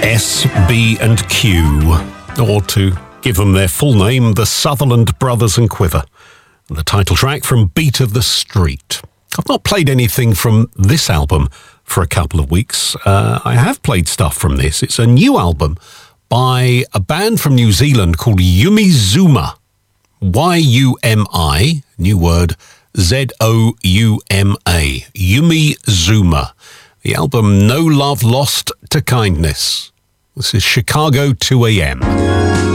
S, B and Q, or to give them their full name, the Sutherland Brothers and Quiver. The title track from Beat of the Street. I've not played anything from this album for a couple of weeks. I have played stuff from this. It's a new album by a band from New Zealand called Yumi Zuma. Y-U-M-I, new word, Z-O-U-M-A. Yumi Zuma. The album No Love Lost to Kindness. This is Chicago 2 AM.